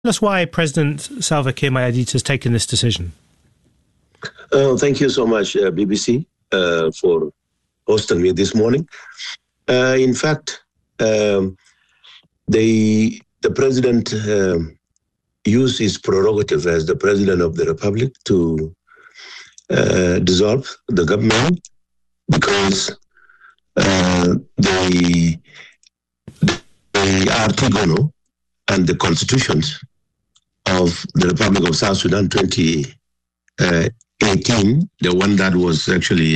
Tell us why President Salva Kiir Mayardit has taken this decision. Thank you so much, BBC, for hosting me this morning. In fact, the president used his prerogative as the president of the republic to dissolve the government because the Article and the constitutions of the Republic of South Sudan 2018, the one that was actually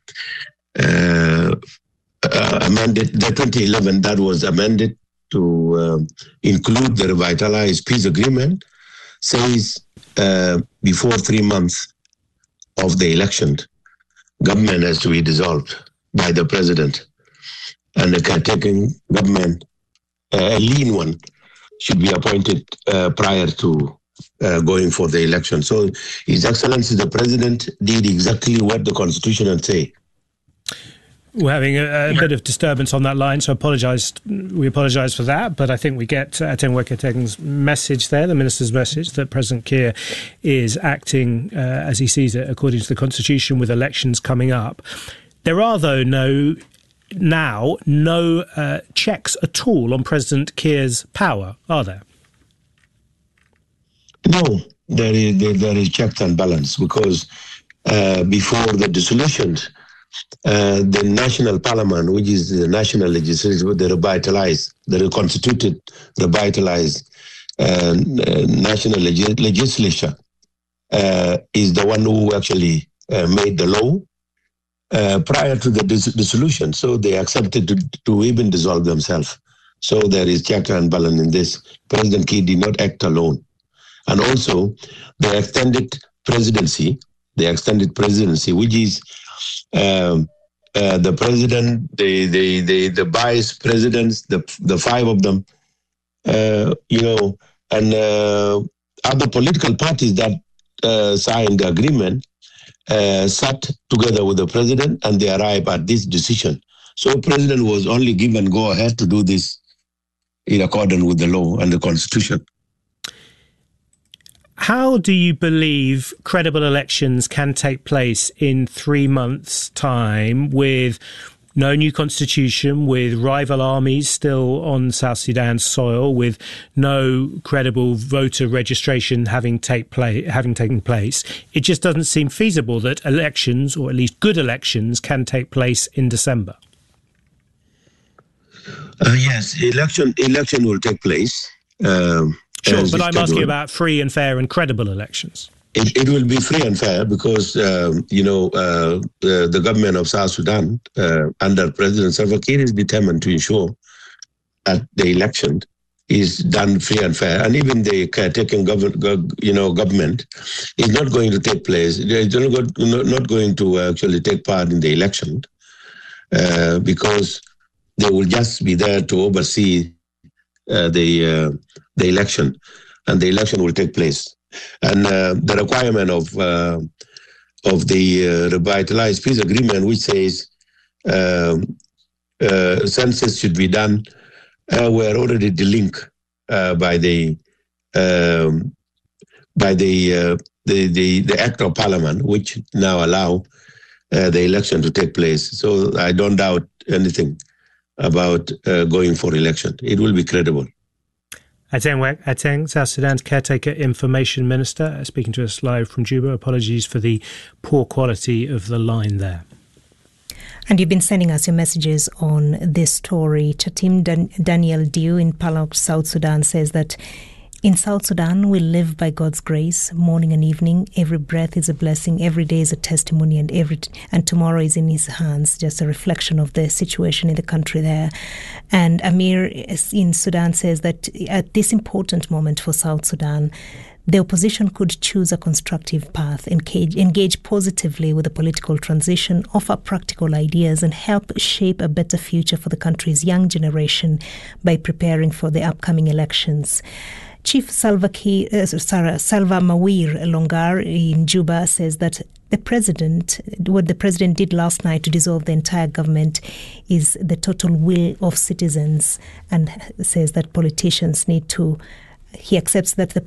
amended, the 2011 that was amended to include the revitalized peace agreement, says before 3 months of the election, government has to be dissolved by the president, and the caretaking government, a lean one, should be appointed prior to going for the election. So His Excellency the President did exactly what the Constitution say. We're having a bit of disturbance on that line, so we apologise for that, but I think we get Aten Weketeg's message there, the Minister's message, that President Kiir is acting as he sees it according to the Constitution with elections coming up. There are, though, no checks at all on President Kiir's power, are there? No, there is checks and balance because before the dissolution, the national parliament, which is the national legislature, the reconstituted, revitalized national legislature, is the one who actually made the law prior to the dissolution. So they accepted to even dissolve themselves. So there is check and balance in this. President Kiir did not act alone. And also the extended presidency, which is the president, the vice presidents, the five of them, and other political parties that signed the agreement sat together with the president and they arrived at this decision. So the president was only given go ahead to do this in accordance with the law and the Constitution. How do you believe credible elections can take place in 3 months' time with no new constitution, with rival armies still on South Sudan's soil, with no credible voter registration having taken place? It just doesn't seem feasible that elections, or at least good elections, can take place in December. Yes, election will take place. Sure, but I'm asking about free and fair and credible elections. It will be free and fair because, the government of South Sudan under President Salva Kiir is determined to ensure that the election is done free and fair. And even the caretaking government is not going to take place. They're not going to actually take part in the election because they will just be there to oversee the election, and the election will take place. And the requirement of the revitalized peace agreement, which says census should be done, were already delinked by the Act of Parliament, which now allow the election to take place. So I don't doubt anything about going for election. It will be credible. Ateng, South Sudan's Caretaker Information Minister, speaking to us live from Juba. Apologies for the poor quality of the line there. And you've been sending us your messages on this story. Chatim Daniel Diu in Palak, South Sudan, says that in South Sudan, we live by God's grace, morning and evening. Every breath is a blessing. Every day is a testimony, and tomorrow is in His hands. Just a reflection of the situation in the country there. And Amir in Sudan says that at this important moment for South Sudan, the opposition could choose a constructive path, engage positively with the political transition, offer practical ideas, and help shape a better future for the country's young generation by preparing for the upcoming elections. Chief Salva Mawir Longar in Juba says that what the president did last night to dissolve the entire government is the total will of citizens, and says that politicians need to he accepts that the